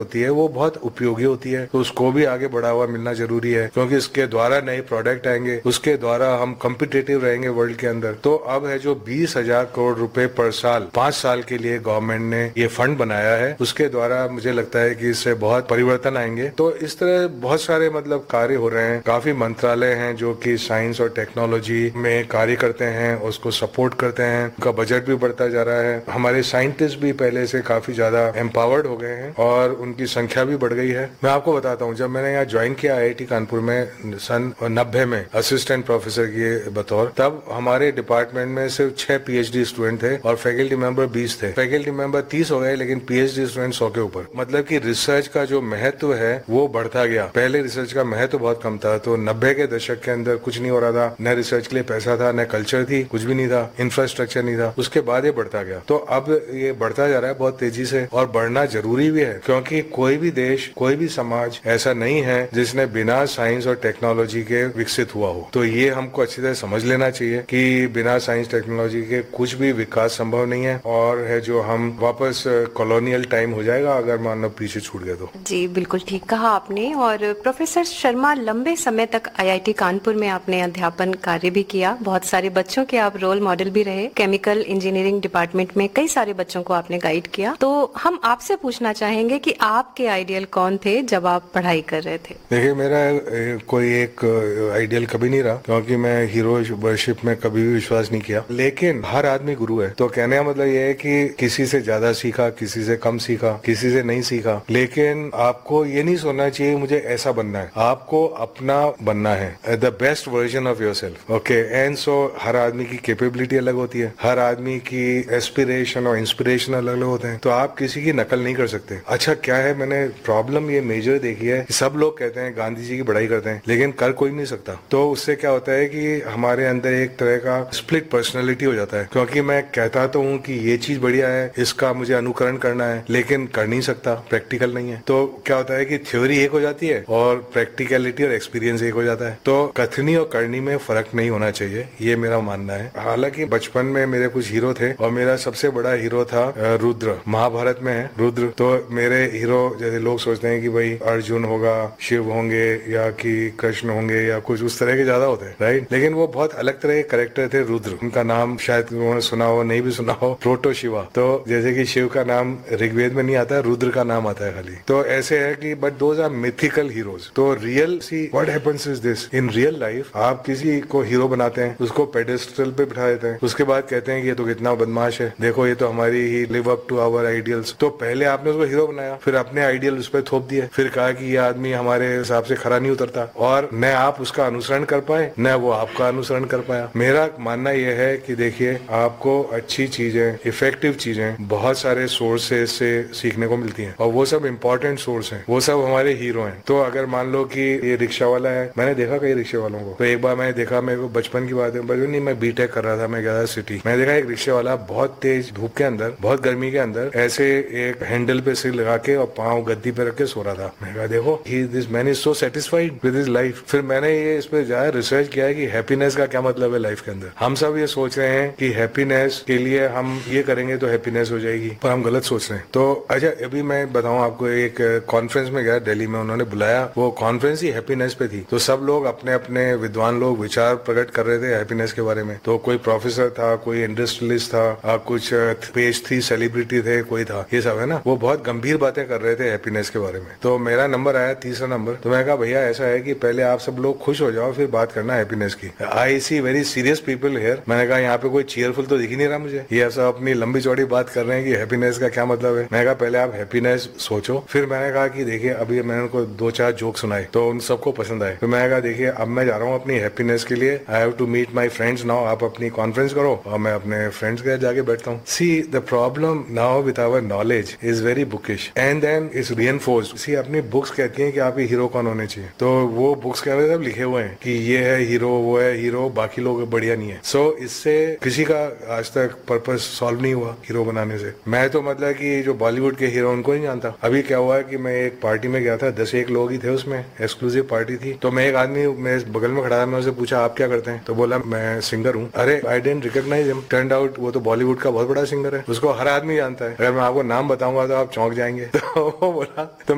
होती है वो बहुत उपयोगी होती है, तो उसको भी आगे बढ़ावा मिलना जरूरी है, क्योंकि इसके द्वारा नए प्रोडक्ट आएंगे, उसके द्वारा हम कम्पिटिटिव रहेंगे वर्ल्ड के अंदर। तो अब है जो 20,000 करोड़ रुपए पर साल 5 साल के लिए गवर्नमेंट ने ये फंड बनाया है, उसके द्वारा मुझे लगता है कि इससे बहुत परिवर्तन आएंगे। तो इस तरह बहुत सारे मतलब कार्य हो रहे हैं। काफी मंत्रालय हैं जो कि साइंस और टेक्नोलॉजी में कार्य करते हैं, उसको सपोर्ट करते हैं, उनका बजट भी बढ़ता जा रहा है। हमारे साइंटिस्ट भी पहले से काफी ज्यादा एम्पावर्ड हो गए हैं और उनकी संख्या भी बढ़ गई है। मैं आपको बताता हूँ, जब मैंने यहाँ ज्वाइन किया IIT कानपुर में सन 90 में असिस्टेंट प्रोफेसर के बतौर, तब हमारे डिपार्टमेंट में सिर्फ 6 PhD स्टूडेंट थे और फैकल्टी मेंबर 20 थे। फैकल्टी मेंबर 30 हो गए, लेकिन PhD स्टूडेंट 100 के ऊपर। मतलब कि रिसर्च का जो महत्व है वो बढ़ता गया। पहले रिसर्च का महत्व बहुत कम था, तो 90 के दशक के अंदर कुछ नहीं हो रहा था, न रिसर्च के लिए पैसा था, न कल्चर थी, कुछ भी नहीं था, इंफ्रास्ट्रक्चर नहीं था। उसके बाद ये बढ़ता गया। तो अब ये बढ़ता जा रहा है बहुत तेजी से, और बढ़ना जरूरी भी है, क्योंकि कोई भी देश, कोई भी समाज ऐसा नहीं है जिसने बिना साइंस और टेक्नोलॉजी के विकसित हुआ हो। तो ये हमको अच्छी तरह समझ लेना चाहिए कि बिना साइंस टेक्नोलॉजी के कुछ भी विकास संभव नहीं है, और है जो हम वापस कॉलोनियल टाइम हो जाएगा अगर मानव पीछे छूट गए तो। जी बिल्कुल ठीक कहा आपने। और प्रोफेसर शर्मा, लंबे समय तक IIT कानपुर में आपने अध्यापन कार्य भी किया, बहुत सारे बच्चों के आप रोल मॉडल भी रहे, केमिकल इंजीनियरिंग डिपार्टमेंट में कई सारे बच्चों को आपने गाइड किया। तो हम आपसे पूछना चाहेंगे कि आपके आइडियल कौन थे जब आप पढ़ाई कर रहे थे? देखिए, मेरा कोई एक आइडियल कभी नहीं रहा, क्योंकि मैं हीरो वर्शिप में कभी भी विश्वास नहीं किया। लेकिन हर आदमी गुरु है, तो कहने का मतलब ये है कि किसी से ज्यादा सीखा, किसी से कम सीखा, किसी से नहीं सीखा, लेकिन आपको ये नहीं सोचना चाहिए मुझे ऐसा बनना है। आपको अपना बनना है, the best version of yourself. Okay, and so हर आदमी की कैपेबिलिटी अलग होती है, हर आदमी की एस्पिरेशन और इंस्पिरेशन अलग अलग होते हैं, तो आप किसी की नकल नहीं कर सकते। अच्छा क्या है, मैंने प्रॉब्लम ये मेजर देखी है, सब लोग कहते हैं गांधी जी की बड़ाई करते हैं, लेकिन कर कोई नहीं सकता। तो उससे क्या होता है कि हमारे अंदर एक तरह का स्प्लिट पर्सनैलिटी हो जाता है, क्योंकि मैं कहता तो हूँ कि ये चीज बढ़िया है, इसका मुझे अनुकरण करना है, लेकिन कर नहीं सकता, प्रैक्टिकल नहीं है। तो क्या होता है कि थ्योरी एक हो जाती है और प्रैक्टिकलिटी और एक्सपीरियंस एक हो जाता है। तो कथनी और करनी में फर्क नहीं होना चाहिए, ये मेरा मानना है। हालांकि बचपन में मेरे कुछ हीरो थे, और मेरा सबसे बड़ा हीरो था रुद्र। महाभारत में है रुद्र। तो मेरे हीरो, जैसे लोग सोचते हैं कि भाई अर्जुन होगा, शिव होंगे, या कि कृष्ण होंगे, या कुछ उस तरह के ज्यादा होते हैं, राइट। लेकिन वो बहुत अलग तरह के कैरेक्टर थे रुद्र। उनका नाम शायद उन्होंने सुना हो, नहीं भी सुना हो, प्रोटो शिवा। तो जैसे कि शिव का नाम ऋग्वेद में नहीं आता, रुद्र का नाम आता है खाली। तो ऐसे है कि but those are mythical heroes. तो real see what happens is this, in real life आप किसी को हीरो बनाते हैं, उसको पेडेस्टल पे बिठा देते हैं, उसके बाद कहते हैं कि ये तो कितना बदमाश है, देखो ये तो हमारी he live up to our ideals. तो पहले आपने उसको हीरो बनाया, फिर अपने आइडियल उस पर थोप दिए, फिर कहा कि ये आदमी हमारे हिसाब से खरा नहीं उतरता, और न आप उसका अनुसरण कर पाए, न वो आपका अनुसरण कर पाया। मेरा मानना यह है कि देखिए, आपको अच्छी चीजें, इफेक्टिव चीजें बहुत सारे सोर्सेज से सीखने को मिलती हैं, और वो सब इम्पोर्टेंट सोर्स हैं, वो सब हमारे हीरो हैं। तो अगर मान लो कि ये रिक्शा वाला है, मैंने देखा कई रिक्शे वालों को। तो एक बार मैंने देखा, मेरे को बचपन की बात है, बचपन नहीं, मैं बीटेक कर रहा था, मैं गया था सिटी। मैंने देखा एक रिक्शे वाला बहुत तेज धूप के अंदर, बहुत गर्मी के अंदर, ऐसे एक हैंडल पे सिर लगा के और पाँव गद्दी पे रख के सो रहा था। मैंने कहा देखो, this man is so satisfied with his life. फिर मैंने ये इस पे जाया रिसर्च किया है कि हैप्पीनेस का क्या मतलब है लाइफ के अंदर। हम सब ये सोच रहे हैं कि हैप्पीनेस के लिए हम ये करेंगे तो हैप्पीनेस हो जाएगी, पर हम गलत सोच रहे हैं। तो अच्छा, अभी मैं बताऊं आपको, एक कॉन्फ्रेंस में गया दिल्ली में, उन्होंने बुलाया, वो कॉन्फ्रेंस ही हैप्पीनेस पे थी। तो सब लोग अपने अपने विद्वान लोग विचार प्रकट कर रहे थे हैप्पीनेस के बारे में। तो कोई प्रोफेसर था, कोई इंडस्ट्रियलिस्ट था, कुछ पेज 3 सेलिब्रिटी थे, कोई था, ये सब है ना, वो बहुत गंभीर बातें कर रहे थे हैप्पीनेस के बारे में। तो मेरा नंबर आया, तीसरा नंबर। तो मैं कहा भैया ऐसा है कि पहले आप सब लोग खुश हो जाओ, फिर बात करना हैप्पीनेस की। आई सी वेरी सीरियस पीपल हियर। मैंने कहा यहाँ पे कोई चीयरफुल तो दिख ही नहीं रहा मुझे, ये सब अपनी लंबी चौड़ी बात कर रहे हैं कि हैप्पीनेस का क्या मतलब है। मैंने कहा पहले आप हैप्पीनेस सोचो। फिर मैंने कहा कि देखिए, अभी मैंने उनको 2-4 जोक सुनाए, तो उन सबको पसंद आए। फिर मैंने कहा देखिए, अब मैं जा रहा हूँ अपनी हैप्पीनेस के लिए, I have to meet my friends now. आप अपनी कॉन्फ्रेंस करो और मैं अपने फ्रेंड्स के साथ जाके बैठता हूँ। See the problem now with our knowledge is very bookish and then is रियनफोर्स्ड। सी अपनी बुक्स कहती हैं कि आप ये हीरो कौन होने चाहिए, तो वो बुक्स के अंदर सब लिखे हुए हैं कि ये है हीरो, वो है हीरो, बाकी लोग बढ़िया नहीं है। सो इससे किसी का आज तक पर्पस सॉल्व नहीं हुआ हीरो बनाने से। मैं तो मतलब कि जो बॉलीवुड के हीरो उनको नहीं जानता। अभी क्या हुआ है कि मैं एक पार्टी में गया था, 10-1 लोग ही थे उसमें, एक्सक्लूसिव पार्टी थी। तो मैं एक आदमी मेरे बगल में खड़ा था, मैं उससे पूछा आप क्या करते हैं, तो बोला मैं सिंगर हूँ। अरे I didn't recognise him, turned out वो तो बॉलीवुड का बहुत बड़ा सिंगर है, उसको हर आदमी जानता है। अगर मैं आपको नाम बताऊंगा तो आप चौंक जाएंगे। तो वो बोला, तो